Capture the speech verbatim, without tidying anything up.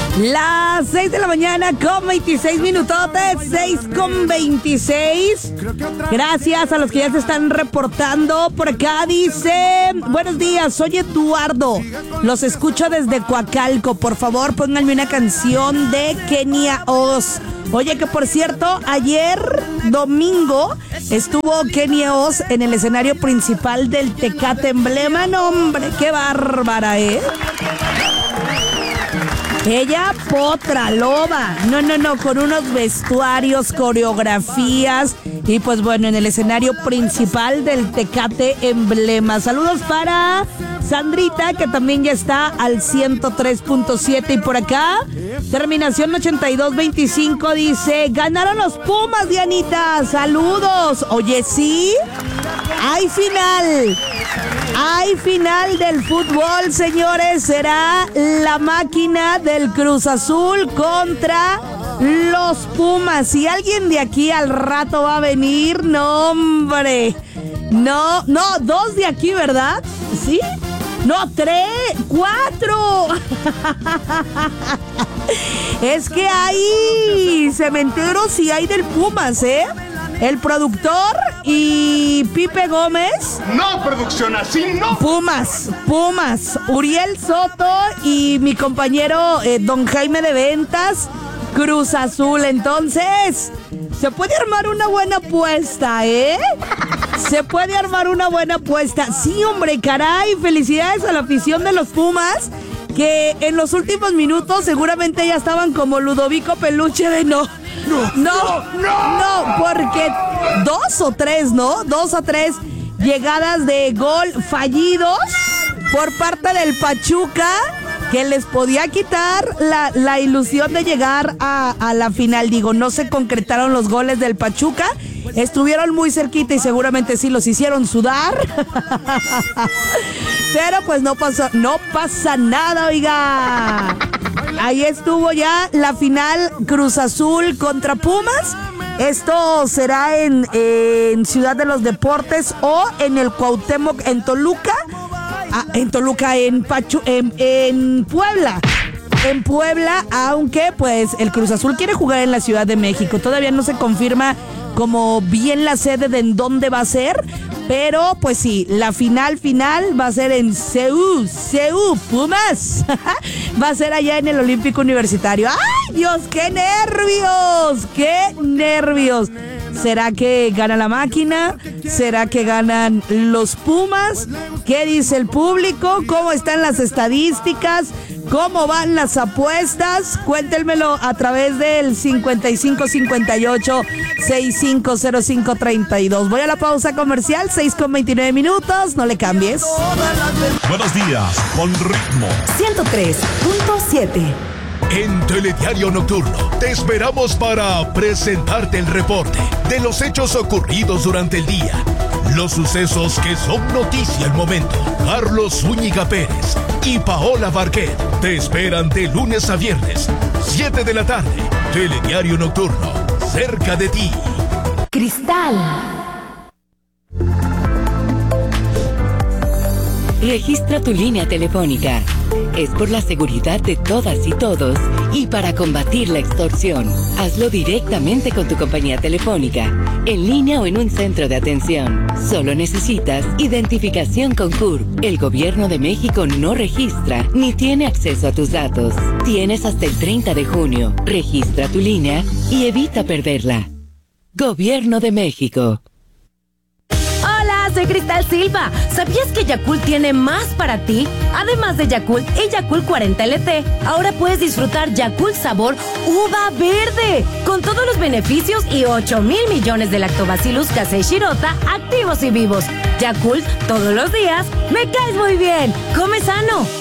Las seis de la mañana con veintiséis minutotes, seis con veintiséis. Gracias a los que ya se están reportando. Por acá dice, buenos días, soy Eduardo. Los escucho desde Coacalco. Por favor, pónganme una canción de Kenia Oz. Oye, que por cierto, ayer domingo estuvo Kenia Oz en el escenario principal del Tecate Emblema. No, hombre, qué bárbara, ¿eh? Ella, potra, loba, no, no, no, con unos vestuarios, coreografías y pues bueno, en el escenario principal del Tecate Emblema. Saludos para Sandrita, que también ya está al ciento tres punto siete y por acá, terminación ochenta y dos veinticinco, dice, ganaron los Pumas, Dianita, saludos. Oye, sí, hay final. Hay final del fútbol, señores. Será la máquina del Cruz Azul contra los Pumas. Si alguien de aquí al rato va a venir, no, hombre. No, no, dos de aquí, ¿verdad? ¿Sí? No, tres, cuatro. Es que hay cementeros y hay del Pumas, ¿eh? El productor y Pipe Gómez. No, producción, así no. Pumas, Pumas. Uriel Soto y mi compañero eh, Don Jaime de Ventas, Cruz Azul. Entonces, se puede armar una buena apuesta, ¿eh? Se puede armar una buena apuesta. Sí, hombre, caray. Felicidades a la afición de los Pumas, que en los últimos minutos seguramente ya estaban como Ludovico Peluche de no. No, no, no, no, porque dos o tres, ¿no? Dos o tres llegadas de gol fallidos por parte del Pachuca, que les podía quitar la, la ilusión de llegar a, a la final. Digo, no se concretaron los goles del Pachuca, estuvieron muy cerquita y seguramente sí los hicieron sudar. Pero pues no pasa, no pasa nada, oiga. Ahí estuvo ya la final Cruz Azul contra Pumas. Esto será en, en Ciudad de los Deportes o en el Cuauhtémoc en Toluca. Ah, en Toluca, en, Pachu, en, en Puebla. En Puebla, aunque pues el Cruz Azul quiere jugar en la Ciudad de México. Todavía no se confirma como bien la sede de en dónde va a ser. Pero, pues sí, la final final va a ser en C U, C U, Pumas. Va a ser allá en el Olímpico Universitario. ¡Ay, Dios, qué nervios! ¡Qué nervios! ¿Será que gana la máquina? ¿Será que ganan los Pumas? ¿Qué dice el público? ¿Cómo están las estadísticas? ¿Cómo van las apuestas? Cuéntenmelo a través del cincuenta y cinco cincuenta y ocho sesenta y cinco cero cinco treinta y dos. Voy a la pausa comercial, seis con veintinueve minutos. No le cambies. Buenos días, con ritmo. ciento tres punto siete. En Telediario Nocturno te esperamos para presentarte el reporte de los hechos ocurridos durante el día, los sucesos que son noticia al momento. Carlos Zúñiga Pérez y Paola Barquet te esperan de lunes a viernes, siete de la tarde. Telediario Nocturno, cerca de ti. Cristal. Registra tu línea telefónica. Es por la seguridad de todas y todos y para combatir la extorsión. Hazlo directamente con tu compañía telefónica, en línea o en un centro de atención. Solo necesitas identificación con C U R P. El Gobierno de México no registra ni tiene acceso a tus datos. Tienes hasta el treinta de junio. Registra tu línea y evita perderla. Gobierno de México. Soy Cristal Silva. ¿Sabías que Yakult tiene más para ti? Además de Yakult y Yakult cuarenta L T, ahora puedes disfrutar Yakult sabor uva verde, con todos los beneficios y ocho mil millones de Lactobacillus casei shirota activos y vivos. Yakult, todos los días, me caes muy bien. Come sano.